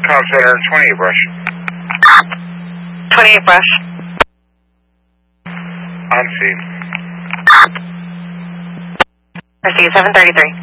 Comm Center, 28 Brush. 28 Brush. On scene. I see 733.